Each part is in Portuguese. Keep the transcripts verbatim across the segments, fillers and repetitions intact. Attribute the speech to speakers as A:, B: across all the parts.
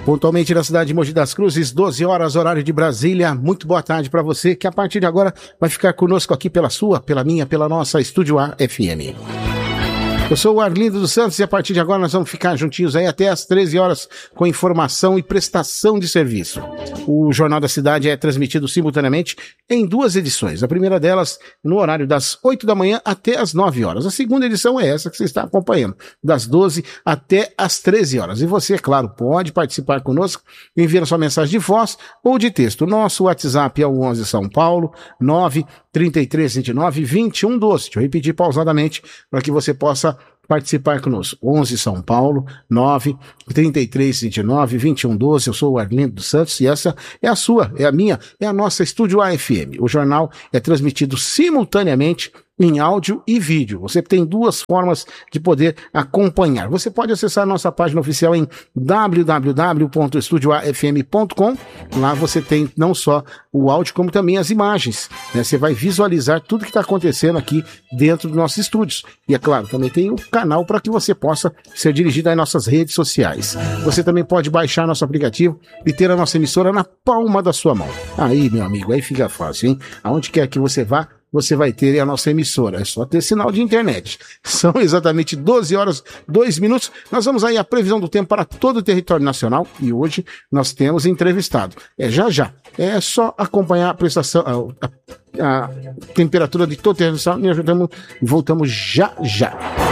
A: Pontualmente na cidade de Mogi das Cruzes, doze horas, horário de Brasília. Muito boa tarde para você que a partir de agora vai ficar conosco aqui pela sua, pela minha, pela nossa Estúdio A F M. Eu sou o Arlindo dos Santos e a partir de agora nós vamos ficar juntinhos aí até às treze horas com informação e prestação de serviço. O Jornal da Cidade é transmitido simultaneamente em duas edições. A primeira delas no horário das oito da manhã até às nove horas. A segunda edição é essa que você está acompanhando, das doze até às treze horas. E você, claro, pode participar conosco enviando sua mensagem de voz ou de texto. Nosso WhatsApp é o onze São Paulo, nove trinta e três vinte e nove vinte e um doze. Deixa eu repetir pausadamente para que você possa participar conosco. onze São Paulo, nove trinta e três vinte e nove vinte e um doze. Eu sou o Arlindo dos Santos e essa é a sua, é a minha, é a nossa Estúdio A F M. O jornal é transmitido simultaneamente em áudio e vídeo. Você tem duas formas de poder acompanhar. Você pode acessar a nossa página oficial em w w w ponto estúdio a f m ponto com. Lá você tem não só o áudio, como também as imagens, né? Você vai visualizar tudo que está acontecendo aqui dentro dos nossos estúdios. E é claro, também tem o canal para que você possa ser dirigido às nossas redes sociais. Você também pode baixar nosso aplicativo e ter a nossa emissora na palma da sua mão. Aí, meu amigo, aí fica fácil, hein? Aonde quer que você vá, você vai ter a nossa emissora. É só ter sinal de internet. São exatamente doze horas, dois minutos. Nós vamos aí à previsão do tempo para todo o território nacional e hoje nós temos entrevistado. É já já. É só acompanhar a prestação, a, a, a temperatura de todo o território nacional e ajudamos, voltamos já já.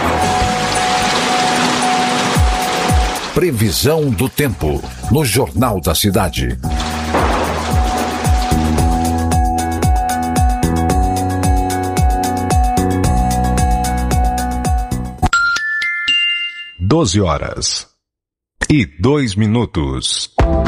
B: Previsão do tempo no Jornal da Cidade. Doze horas e dois minutos.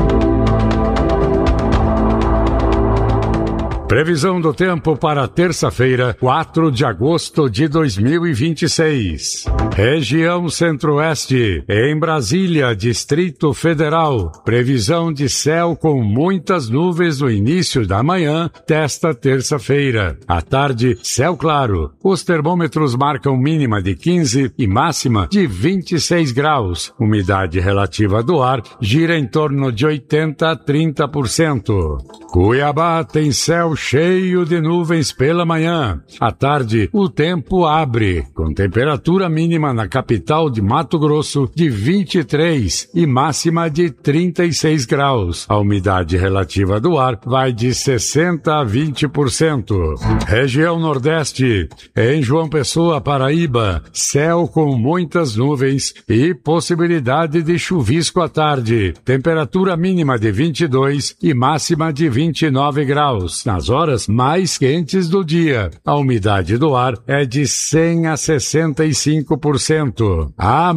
C: Previsão do tempo para terça-feira, quatro de agosto de dois mil e vinte e seis. Região Centro-Oeste, em Brasília, Distrito Federal. Previsão de céu com muitas nuvens no início da manhã desta terça-feira. À tarde, céu claro. Os termômetros marcam mínima de quinze e máxima de vinte e seis graus. Umidade relativa do ar gira em torno de oitenta a trinta por cento. Cuiabá tem céu cheio de nuvens pela manhã. À tarde, o tempo abre, com temperatura mínima na capital de Mato Grosso de vinte e três e máxima de trinta e seis graus. A umidade relativa do ar vai de sessenta a vinte por cento. Região Nordeste, em João Pessoa, Paraíba, céu com muitas nuvens e possibilidade de chuvisco à tarde. Temperatura mínima de vinte e dois e máxima de vinte e nove graus. Nas horas mais quentes do dia, a umidade do ar é de cem a sessenta e cinco por cento.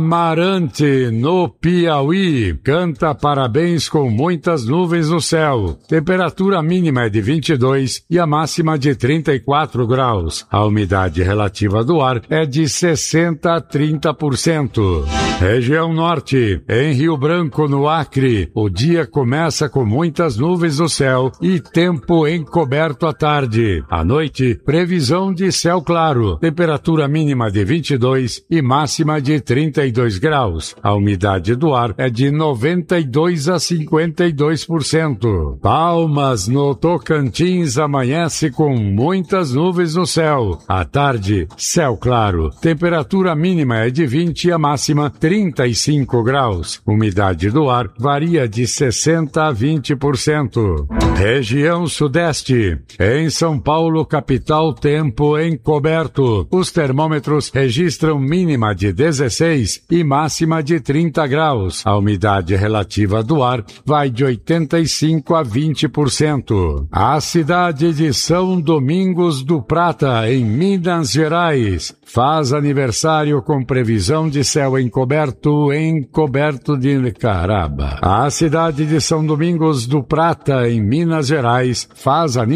C: Amarante, no Piauí, canta parabéns com muitas nuvens no céu. Temperatura mínima é de vinte e dois e a máxima de trinta e quatro graus. A umidade relativa do ar é de sessenta a trinta por cento. Região Norte, em Rio Branco, no Acre, o dia começa com muitas nuvens no céu e tempo encoberto à tarde. À noite, previsão de céu claro. Temperatura mínima de vinte e dois e máxima de trinta e dois graus. A umidade do ar é de noventa e dois a cinquenta e dois por cento. Palmas, no Tocantins, amanhece com muitas nuvens no céu. À tarde, céu claro. Temperatura mínima é de vinte e a máxima trinta e cinco graus. Umidade do ar varia de sessenta a vinte por cento. Região Sudeste, em São Paulo, capital, tempo encoberto. Os termômetros registram mínima de dezesseis e máxima de trinta graus. A umidade relativa do ar vai de oitenta e cinco a vinte por cento. A cidade de São Domingos do Prata, em Minas Gerais, faz aniversário com previsão de céu encoberto, encoberto de caraba. A cidade de São Domingos do Prata, em Minas Gerais, faz aniversário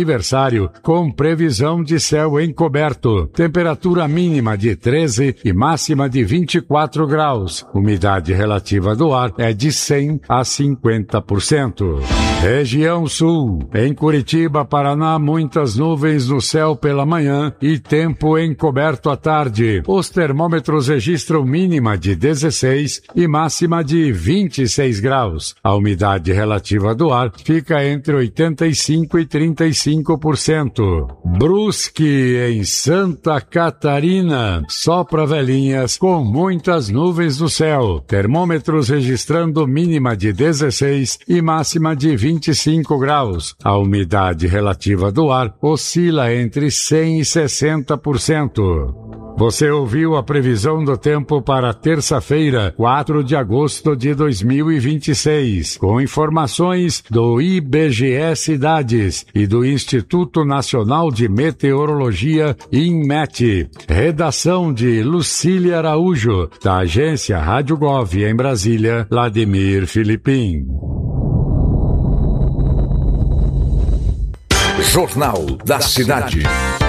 C: aniversário, com previsão de céu encoberto. Temperatura mínima de treze e máxima de vinte e quatro graus. Umidade relativa do ar é de cem a cinquenta por cento. Região Sul. Em Curitiba, Paraná, muitas nuvens no céu pela manhã e tempo encoberto à tarde. Os termômetros registram mínima de dezesseis e máxima de vinte e seis graus. A umidade relativa do ar fica entre oitenta e cinco e trinta e cinco por cento. Brusque, em Santa Catarina. Sopra velhinhas com muitas nuvens no céu. Termômetros registrando mínima de dezesseis e máxima de vinte e cinco graus. A umidade relativa do ar oscila entre cem e sessenta por cento. Você ouviu a previsão do tempo para terça-feira, quatro de agosto de dois mil e vinte e seis, com informações do I B G E Cidades e do Instituto Nacional de Meteorologia, INMET. Redação de Lucília Araújo, da agência Rádio Gov em Brasília, Vladimir Filipim.
B: Jornal da Cidade.